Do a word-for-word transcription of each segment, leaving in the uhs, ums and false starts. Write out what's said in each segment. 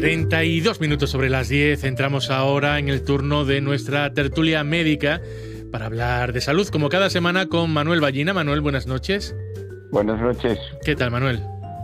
treinta y dos minutos sobre las diez, entramos ahora en el turno de nuestra tertulia médica para hablar de salud, como cada semana, con Manuel Ballina. Manuel, buenas noches. Buenas noches. ¿Qué tal, Manuel?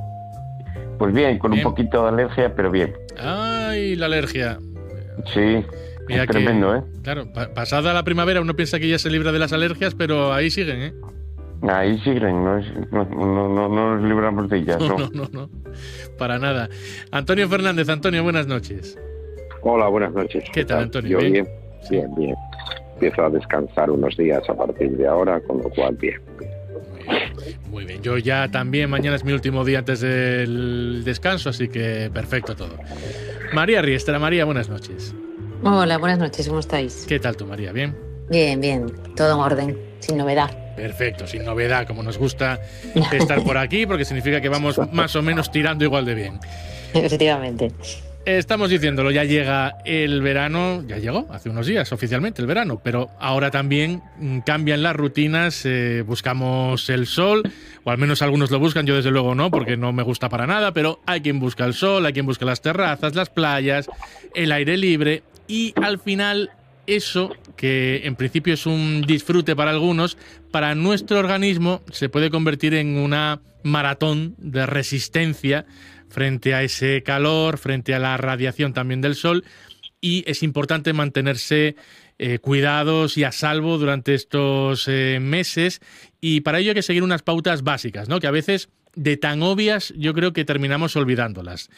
Pues bien, con bien. un poquito de alergia, pero bien. ¡Ay, la alergia! Sí, Mira es tremendo, que, ¿eh? Claro, pa- pasada la primavera uno piensa que ya se libra de las alergias, pero ahí siguen, ¿eh? Ahí siguen, no, es, no, no, no, no nos libramos de ellas, No, ¿no? no, no, no, para nada. Antonio Fernández. Antonio, buenas noches. Hola, buenas noches. ¿Qué tal, Antonio? Yo ¿Bien? bien, bien, bien. Empiezo a descansar unos días a partir de ahora, con lo cual bien. Muy bien, muy bien. Yo ya también, mañana es mi último día antes del descanso, así que perfecto todo. María Riestra. María, buenas noches. Hola, buenas noches, ¿cómo estáis? ¿Qué tal tú, María? ¿Bien? Bien, bien, todo en orden, sin novedad. Perfecto, sin novedad, como nos gusta estar por aquí, porque significa que vamos más o menos tirando igual de bien. Efectivamente. Estamos diciéndolo, ya llega el verano, ya llegó hace unos días oficialmente el verano, pero ahora también mm, cambian las rutinas, eh, buscamos el sol, o al menos algunos lo buscan, yo desde luego no, porque no me gusta para nada, pero hay quien busca el sol, hay quien busca las terrazas, las playas, el aire libre, y al final eso, que en principio es un disfrute para algunos, para nuestro organismo se puede convertir en una maratón de resistencia frente a ese calor, frente a la radiación también del sol, y es importante mantenerse eh, cuidados y a salvo durante estos eh, meses, y para ello hay que seguir unas pautas básicas, ¿no? Que a veces, de tan obvias, yo creo que terminamos olvidándolas.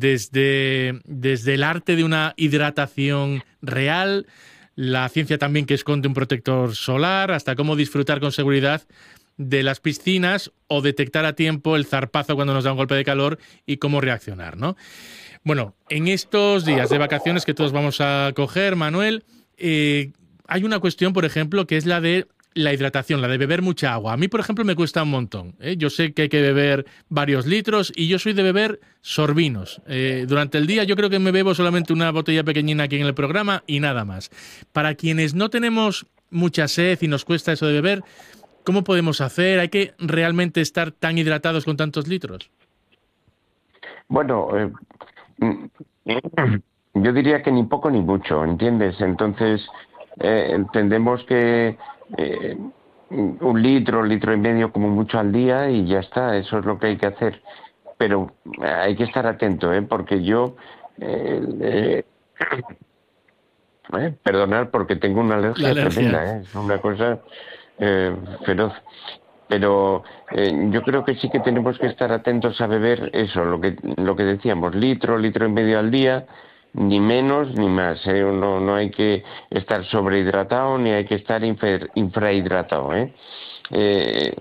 Desde, desde el arte de una hidratación real, la ciencia también que esconde un protector solar, hasta cómo disfrutar con seguridad de las piscinas o detectar a tiempo el zarpazo cuando nos da un golpe de calor y cómo reaccionar, ¿no? Bueno, en estos días de vacaciones que todos vamos a coger, Manuel, eh, hay una cuestión, por ejemplo, que es la de la hidratación, la de beber mucha agua. A mí, por ejemplo, me cuesta un montón, ¿eh? Yo sé que hay que beber varios litros y yo soy de beber sorbinos. Eh, durante el día yo creo que me bebo solamente una botella pequeñina aquí en el programa y nada más. Para quienes no tenemos mucha sed y nos cuesta eso de beber, ¿cómo podemos hacer? ¿Hay que realmente estar tan hidratados con tantos litros? Bueno, eh, yo diría que ni poco ni mucho, ¿entiendes? Entonces, eh, entendemos que eh, un litro, litro y medio como mucho al día y ya está, eso es lo que hay que hacer. Pero hay que estar atento, ¿eh? Porque yo... Eh, eh, eh, perdonar porque tengo una alergia, alergia. tremenda, ¿eh? Es una cosa eh, feroz. Pero eh, yo creo que sí que tenemos que estar atentos a beber eso, lo que lo que decíamos, litro, litro y medio al día, ni menos ni más, ¿eh? No, no hay que estar sobrehidratado ni hay que estar infra, infrahidratado, ¿eh? Eh,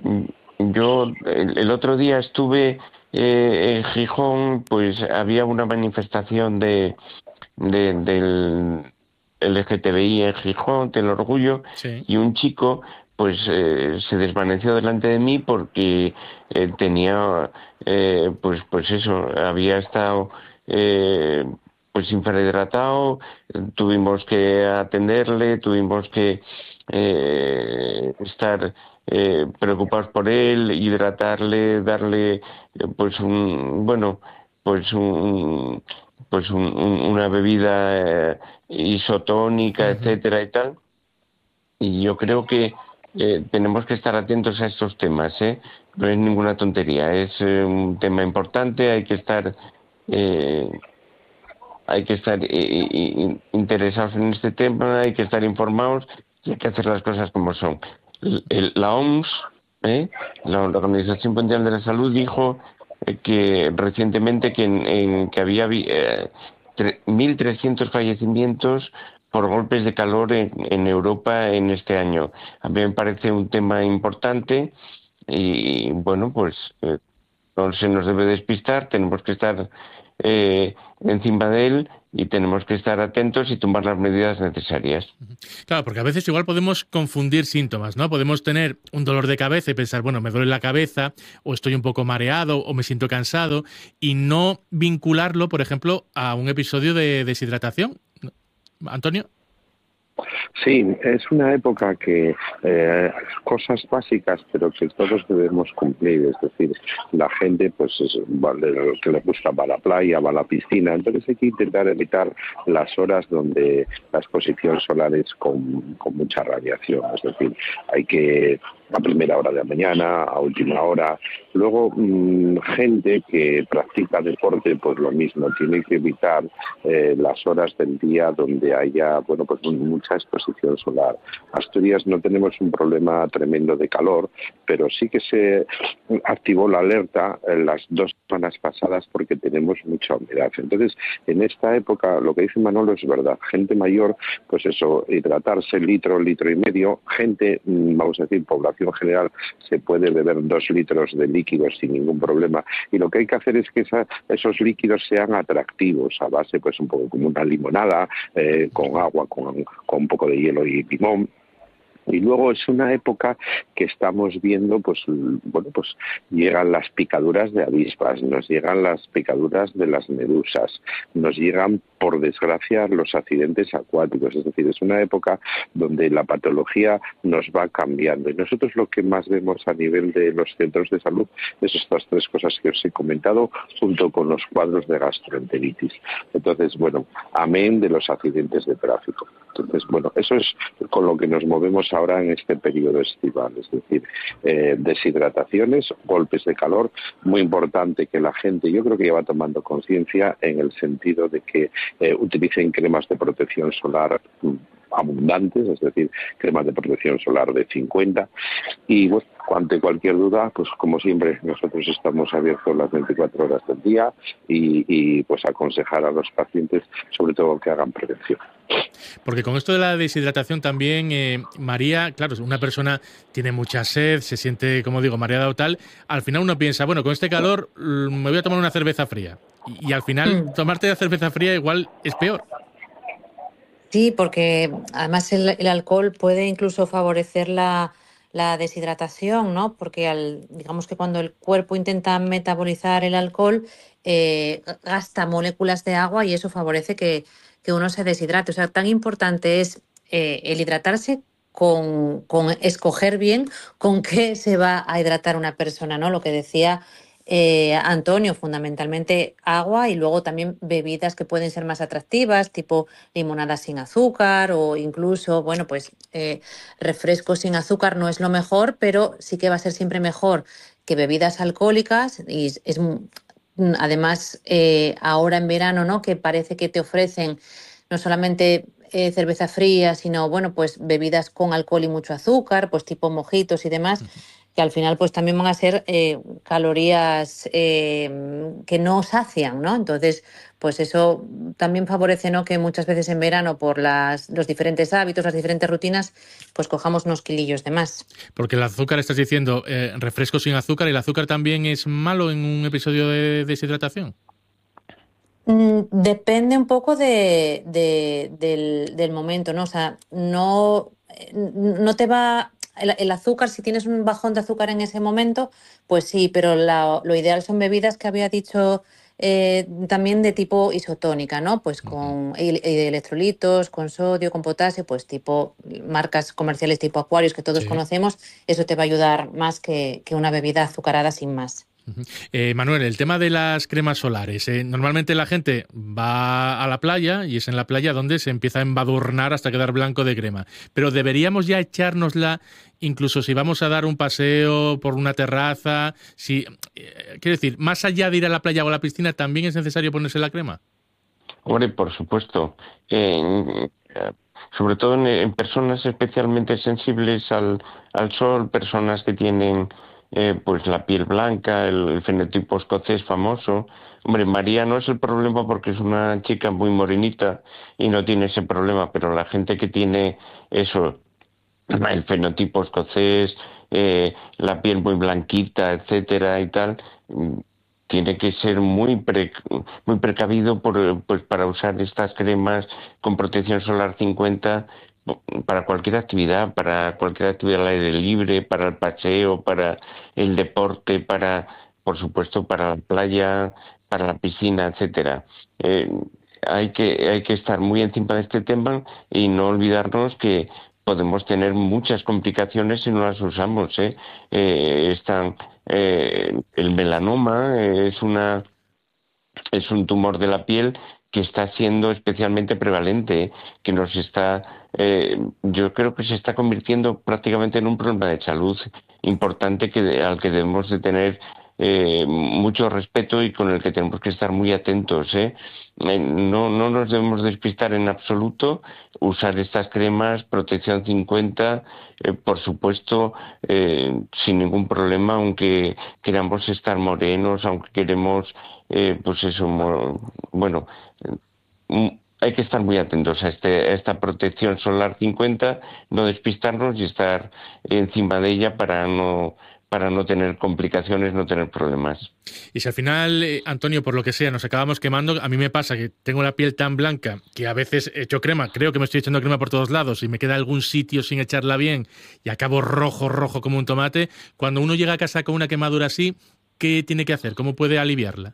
yo el, el otro día estuve eh, en Gijón, pues había una manifestación de, de del L G T B I en Gijón, del orgullo, Sí. y un chico pues eh, se desvaneció delante de mí porque eh, tenía eh, pues pues eso, había estado eh, pues infrahidratado, tuvimos que atenderle, tuvimos que eh, estar eh, preocupados por él, hidratarle, darle eh, pues un bueno pues un pues un, un, una bebida eh, isotónica, Uh-huh. etcétera y tal. Y yo creo que eh, tenemos que estar atentos a estos temas, ¿eh? No es ninguna tontería, es eh, un tema importante, hay que estar eh, hay que estar eh, interesados en este tema, hay que estar informados y hay que hacer las cosas como son. El, el, la O M S, ¿eh? la Organización Mundial de la Salud, dijo eh, que recientemente que, en, en, que había eh, mil trescientos fallecimientos por golpes de calor en, en Europa en este año. A mí me parece un tema importante y, bueno, pues eh, no se nos debe despistar, tenemos que estar eh, encima de él y tenemos que estar atentos y tomar las medidas necesarias. Claro, porque a veces igual podemos confundir síntomas, ¿no? Podemos tener un dolor de cabeza y pensar, bueno, me duele la cabeza, o estoy un poco mareado, o me siento cansado, y no vincularlo, por ejemplo, a un episodio de deshidratación. ¿Antonio? Sí, es una época que eh, cosas básicas, pero que todos debemos cumplir. Es decir, la gente, pues, es, vale, lo que le gusta va a la playa, va a la piscina. Entonces hay que intentar evitar las horas donde la exposición solar es con, con mucha radiación. Es decir, hay que a primera hora de la mañana, a última hora. Luego, mmm, gente que practica deporte, pues lo mismo, tiene que evitar eh, las horas del día donde haya, bueno, pues mucha exposición solar. Asturias no tenemos un problema tremendo de calor, pero sí que se activó la alerta en las dos semanas pasadas porque tenemos mucha humedad. Entonces, en esta época, lo que dice Manolo es verdad. Gente mayor, pues eso, hidratarse litro, litro y medio. Gente, vamos a decir, población general, se puede beber dos litros de líquidos sin ningún problema. Y lo que hay que hacer es que esa, esos líquidos sean atractivos, a base, pues un poco como una limonada, eh, con agua, con, con un poco de hielo y limón. Y luego es una época que estamos viendo, pues bueno, pues llegan las picaduras de avispas, nos llegan las picaduras de las medusas, nos llegan, por desgracia, los accidentes acuáticos. Es decir, es una época donde la patología nos va cambiando. Y nosotros lo que más vemos a nivel de los centros de salud es estas tres cosas que os he comentado, junto con los cuadros de gastroenteritis. Entonces, bueno, amén de los accidentes de tráfico. Entonces, bueno, eso es con lo que nos movemos ahora en este periodo estival, es decir, eh, deshidrataciones, golpes de calor, muy importante que la gente, yo creo que ya va tomando conciencia en el sentido de que eh, utilicen cremas de protección solar abundantes, es decir, cremas de protección solar de cincuenta, y bueno, ante cualquier duda, pues como siempre, nosotros estamos abiertos las veinticuatro horas del día y, y pues aconsejar a los pacientes, sobre todo, que hagan prevención. Porque con esto de la deshidratación también, eh, María, claro, una persona tiene mucha sed, se siente, como digo, mareada o tal, al final uno piensa, bueno, con este calor me voy a tomar una cerveza fría. Y, y al final, Mm. tomarte la cerveza fría igual es peor. Sí, porque además el, el alcohol puede incluso favorecer la, la deshidratación, ¿no? Porque al, digamos que cuando el cuerpo intenta metabolizar el alcohol, eh, gasta moléculas de agua y eso favorece que, que uno se deshidrate. O sea, tan importante es eh, el hidratarse con, con escoger bien con qué se va a hidratar una persona, ¿no? Lo que decía eh, Antonio, fundamentalmente agua y luego también bebidas que pueden ser más atractivas, tipo limonada sin azúcar o incluso, bueno, pues eh, refrescos sin azúcar no es lo mejor, pero sí que va a ser siempre mejor que bebidas alcohólicas y es, es además eh, ahora en verano, ¿no? Que parece que te ofrecen no solamente eh, cerveza fría, sino, bueno, pues bebidas con alcohol y mucho azúcar, pues tipo mojitos y demás, que al final pues también van a ser eh, calorías eh, que no sacian, ¿no? Entonces, pues eso también favorece, ¿no? Que muchas veces en verano, por las, los diferentes hábitos, las diferentes rutinas, pues cojamos unos kilillos de más. Porque el azúcar, estás diciendo, eh, refresco sin azúcar, ¿y el azúcar también es malo en un episodio de deshidratación? Mm, Depende un poco de, de- del, del momento, ¿no? O sea, no, eh, no te va. El, el azúcar, si tienes un bajón de azúcar en ese momento, pues sí, pero la- lo ideal son bebidas que había dicho eh, también de tipo isotónica, ¿no? Pues Uh-huh. con y- y de electrolitos, con sodio, con potasio, pues tipo marcas comerciales tipo Aquarius que todos Sí. conocemos, eso te va a ayudar más que, que una bebida azucarada sin más. Uh-huh. Eh, Manuel, el tema de las cremas solares. Eh, normalmente la gente va a la playa y es en la playa donde se empieza a embadurnar hasta quedar blanco de crema. Pero deberíamos ya echárnosla incluso si vamos a dar un paseo por una terraza. Si, eh, quiero decir, más allá de ir a la playa o a la piscina, ¿también es necesario ponerse la crema? Hombre, por supuesto. Eh, eh, sobre todo en, en personas especialmente sensibles al, al sol, personas que tienen eh, pues la piel blanca, el, el fenotipo escocés famoso. Hombre, María no es el problema porque es una chica muy morenita y no tiene ese problema, pero la gente que tiene eso, el fenotipo escocés, eh, la piel muy blanquita, etcétera y tal, mm, tiene que ser muy pre, muy precavido por, eh, pues para usar estas cremas con protección solar cincuenta para cualquier actividad, para cualquier actividad al aire libre, para el paseo, para el deporte, para, por supuesto, para la playa, para la piscina, etcétera. Eh, hay que hay que estar muy encima de este tema y no olvidarnos que podemos tener muchas complicaciones si no las usamos, ¿eh? Eh, están, eh, el melanoma es una es un tumor de la piel que está siendo especialmente prevalente, ¿eh? Que nos está, eh, yo creo que se está convirtiendo prácticamente en un problema de salud importante que al que debemos de tener eh, mucho respeto y con el que tenemos que estar muy atentos, ¿eh? Eh, No, no nos debemos despistar en absoluto, usar estas cremas, protección cincuenta, eh, por supuesto, eh, sin ningún problema, aunque queramos estar morenos, aunque queremos eh, pues eso, mo- bueno, eh, hay que estar muy atentos a, este, a esta protección solar cincuenta, no despistarnos y estar encima de ella para no, para no tener complicaciones, no tener problemas. Y si al final, eh, Antonio, por lo que sea, nos acabamos quemando, a mí me pasa que tengo la piel tan blanca que a veces echo crema, creo que me estoy echando crema por todos lados y me queda algún sitio sin echarla bien y acabo rojo, rojo como un tomate. Cuando uno llega a casa con una quemadura así, ¿qué tiene que hacer? ¿Cómo puede aliviarla?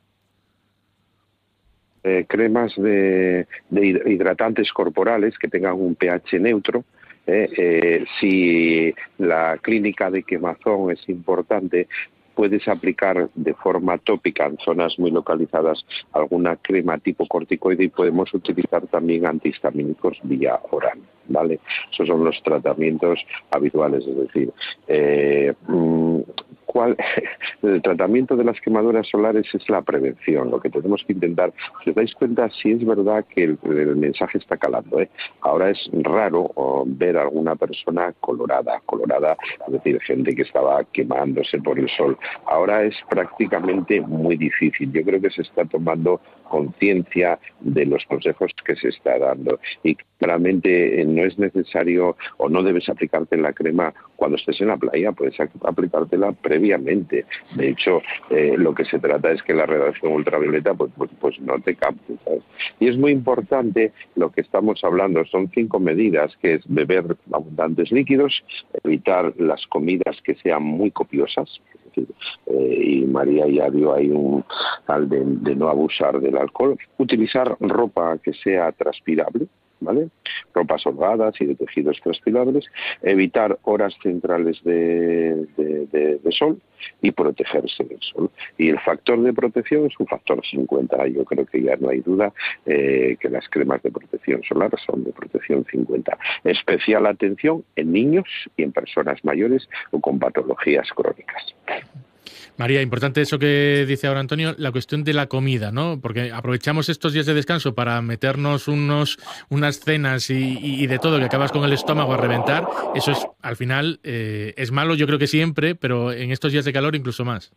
Eh, cremas de, de hidratantes corporales que tengan un pH neutro. Eh, eh, si la clínica de quemazón es importante, puedes aplicar de forma tópica en zonas muy localizadas alguna crema tipo corticoide y podemos utilizar también antihistamínicos vía oral, ¿vale? Esos son los tratamientos habituales, es decir, eh, ¿cuál? El tratamiento de las quemaduras solares es la prevención, lo que tenemos que intentar. Si os dais cuenta, sí es verdad que el, el mensaje está calando, ¿eh? Ahora es raro oh, ver a alguna persona colorada, colorada, es decir, gente que estaba quemándose por el sol. Ahora es prácticamente muy difícil. Yo creo que se está tomando conciencia de los consejos que se está dando y claramente eh, no es necesario o no debes aplicarte la crema cuando estés en la playa, puedes aplicártela previamente. De hecho, eh, lo que se trata es que la radiación ultravioleta pues, pues, pues no te capte, ¿sabes? Y es muy importante lo que estamos hablando, son cinco medidas, que es beber abundantes líquidos, evitar las comidas que sean muy copiosas, Eh, y María ya dio ahí un tal de, de no abusar del alcohol, utilizar ropa que sea transpirable, ¿vale? Ropas holgadas y de tejidos transpirables, evitar horas centrales de, de, de, de sol y protegerse del sol. Y el factor de protección es un factor cincuenta, yo creo que ya no hay duda eh, que las cremas de protección solar son de protección cincuenta. Especial atención en niños y en personas mayores o con patologías crónicas. María, importante eso que dice ahora Antonio, la cuestión de la comida, ¿no? Porque aprovechamos estos días de descanso para meternos unos, unas cenas y, y de todo, que acabas con el estómago a reventar. Eso es, al final, eh, es malo, yo creo que siempre, pero en estos días de calor incluso más.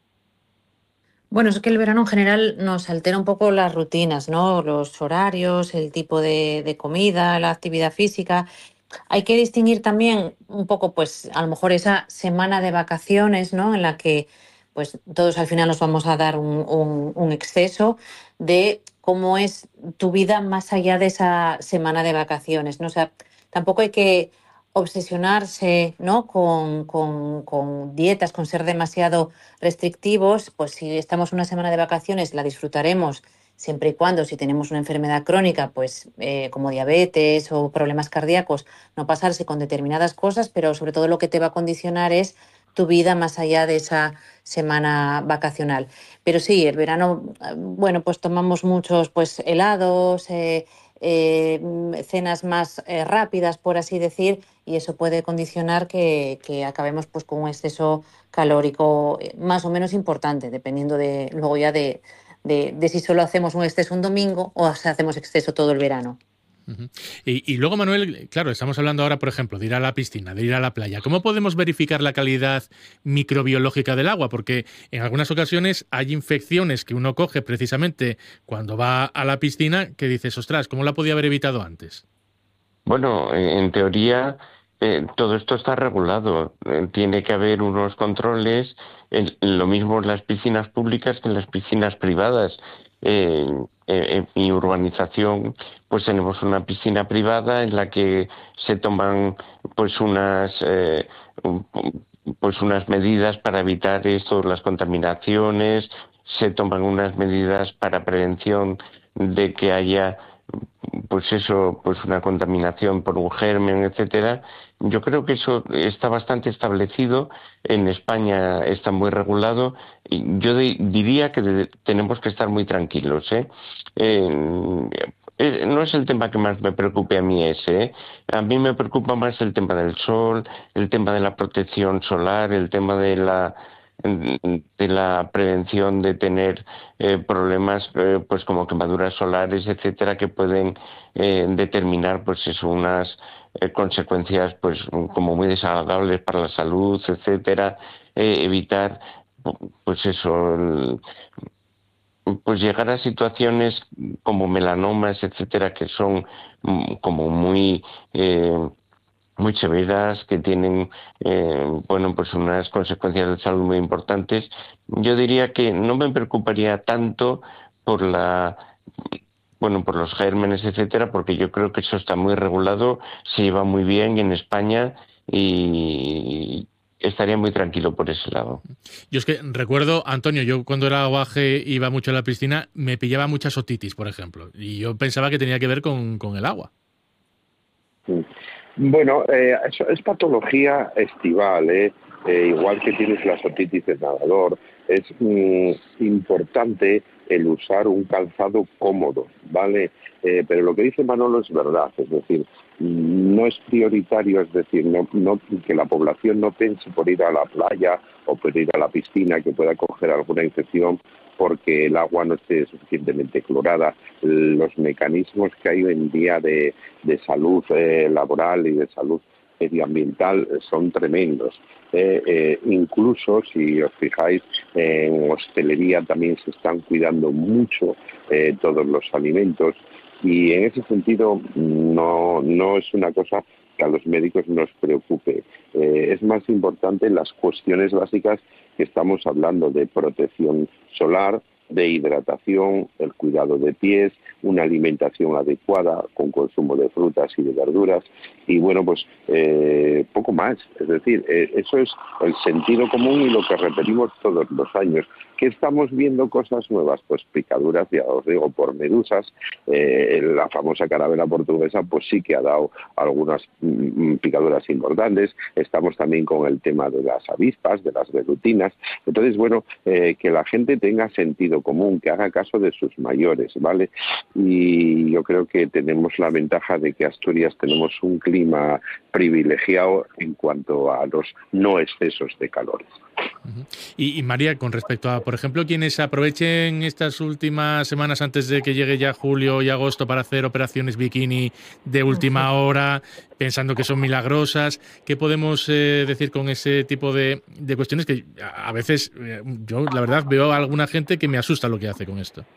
Bueno, es que el verano en general nos altera un poco las rutinas, ¿no? Los horarios, el tipo de, de comida, la actividad física. Hay que distinguir también un poco, pues, a lo mejor esa semana de vacaciones, ¿no? En la que, pues, todos al final nos vamos a dar un, un- un exceso de cómo es tu vida más allá de esa semana de vacaciones, ¿no? O sea, tampoco hay que obsesionarse, ¿no? Con, con- con dietas, con ser demasiado restrictivos. Pues si estamos una semana de vacaciones, la disfrutaremos siempre y cuando, si tenemos una enfermedad crónica, pues eh, como diabetes o problemas cardíacos, no pasarse con determinadas cosas, pero sobre todo lo que te va a condicionar es tu vida más allá de esa semana vacacional. Pero sí, el verano, eh, bueno, pues tomamos muchos pues helados, eh, eh, cenas más eh, rápidas, por así decir, y eso puede condicionar que, que acabemos pues con un exceso calórico eh, más o menos importante, dependiendo de luego ya de, de, de si solo hacemos un exceso un domingo o si hacemos exceso todo el verano. Ujú. Y, y luego, Manuel, claro, estamos hablando ahora, por ejemplo, de ir a la piscina, de ir a la playa. ¿Cómo podemos verificar la calidad microbiológica del agua? Porque en algunas ocasiones hay infecciones que uno coge precisamente cuando va a la piscina que dices, ostras, ¿cómo la podía haber evitado antes? Bueno, eh, en teoría eh, todo esto está regulado. Eh, tiene que haber unos controles, en- en lo mismo en las piscinas públicas que en las piscinas privadas. Eh, eh, en mi urbanización, pues tenemos una piscina privada en la que se toman, pues unas, eh, un- pues unas medidas para evitar esto, las contaminaciones, se toman unas medidas para prevención de que haya pues eso, pues una contaminación por un germen, etcétera. Yo creo que eso está bastante establecido. En España está muy regulado. Y yo de- diría que de- tenemos que estar muy tranquilos, ¿eh? Eh, eh, no es el tema que más me preocupe a mí ese, ¿eh? A mí me preocupa más el tema del sol, el tema de la protección solar, el tema de la de la prevención de tener eh, problemas eh, pues como quemaduras solares, etcétera, que pueden eh, determinar pues eso, unas eh, consecuencias pues como muy desagradables para la salud, etcétera. Eh, evitar pues eso, el- pues llegar a situaciones como melanomas, etcétera, que son mm, como muy eh, muy severas, que tienen eh, bueno, pues unas consecuencias de salud muy importantes. Yo diría que no me preocuparía tanto por la bueno, por los gérmenes, etcétera, porque yo creo que eso está muy regulado, se lleva muy bien en España y estaría muy tranquilo por ese lado. Yo es que recuerdo, Antonio, yo cuando era aguaje iba mucho a la piscina, me pillaba muchas otitis, por ejemplo, y yo pensaba que tenía que ver con, con el agua. Mm. Bueno, eh, eso es patología estival, ¿eh? Eh, igual que tienes la otitis de nadador, es mm, importante el usar un calzado cómodo, ¿vale? Eh, pero lo que dice Manolo es verdad, es decir, mm, no es prioritario, es decir, no, no que la población no piense por ir a la playa o por ir a la piscina que pueda coger alguna infección porque el agua no esté suficientemente clorada. Los mecanismos que hay hoy en día de, de salud eh, laboral y de salud medioambiental eh, son tremendos. Eh, eh, incluso, si os fijáis, en hostelería también se están cuidando mucho eh, todos los alimentos y en ese sentido no, no es una cosa que a los médicos nos preocupe. Eh, es más importante las cuestiones básicas que estamos hablando de protección solar, de hidratación, el cuidado de pies, una alimentación adecuada con consumo de frutas y de verduras y bueno, pues eh, poco más. Es decir, eh, eso es el sentido común y lo que repetimos todos los años. ¿Qué estamos viendo cosas nuevas? Pues picaduras, ya os digo, por medusas. Eh, la famosa carabela portuguesa pues sí que ha dado algunas mm, picaduras importantes. Estamos también con el tema de las avispas, de las velutinas. Entonces, bueno, eh, que la gente tenga sentido común, que haga caso de sus mayores, ¿vale? Y yo creo que tenemos la ventaja de que Asturias tenemos un clima privilegiado en cuanto a los no excesos de calores. Uh-huh. Y, y María, con respecto a, por ejemplo, quienes aprovechen estas últimas semanas antes de que llegue ya julio y agosto para hacer operaciones bikini de última hora, pensando que son milagrosas, ¿qué podemos eh, decir con ese tipo de, de cuestiones que a, a veces, eh, yo la verdad veo a alguna gente que me asusta lo que hace con esto?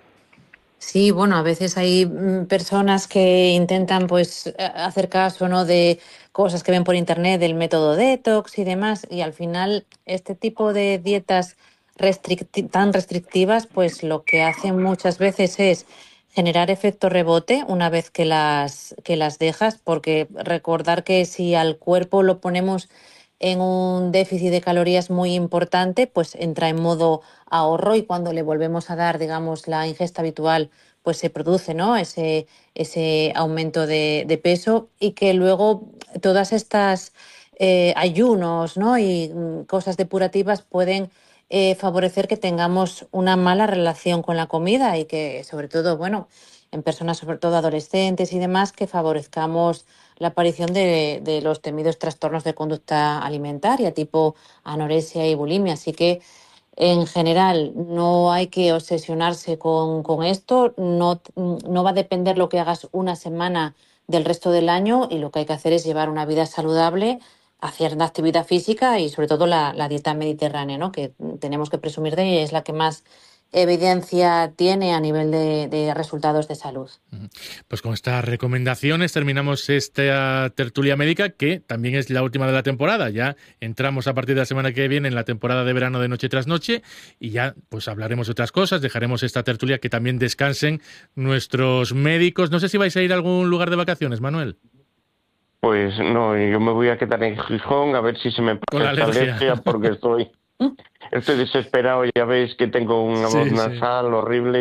Sí, bueno, a veces hay mm, personas que intentan pues a- hacer caso, ¿no? De cosas que ven por internet, del método detox y demás, y al final este tipo de dietas restricti- tan restrictivas, pues lo que hacen muchas veces es generar efecto rebote una vez que las que las dejas, porque recordar que si al cuerpo lo ponemos en un déficit de calorías muy importante, pues entra en modo ahorro y cuando le volvemos a dar, digamos, la ingesta habitual, pues se produce, ¿no? Ese, ese aumento de, de peso y que luego todas estas eh, ayunos, ¿no? Y mm, cosas depurativas pueden eh, favorecer que tengamos una mala relación con la comida y que, sobre todo, bueno, en personas, sobre todo adolescentes y demás, que favorezcamos la aparición de, de los temidos trastornos de conducta alimentaria, tipo anorexia y bulimia. Así que, en general, no hay que obsesionarse con, con esto. No, no va a depender lo que hagas una semana del resto del año y lo que hay que hacer es llevar una vida saludable, hacer una actividad física y, sobre todo, la, la dieta mediterránea, ¿no? Que tenemos que presumir de ella, es la que más evidencia tiene a nivel de, de resultados de salud. Pues con estas recomendaciones terminamos esta tertulia médica, que también es la última de la temporada. Ya entramos a partir de la semana que viene en la temporada de verano de Noche tras Noche y ya pues hablaremos de otras cosas, dejaremos esta tertulia que también descansen nuestros médicos. No sé si vais a ir a algún lugar de vacaciones, Manuel. Pues no, yo me voy a quedar en Gijón a ver si se me Con pasa la esta alergia. alergia porque estoy, estoy desesperado, ya veis que tengo una Sí, voz sí. nasal horrible.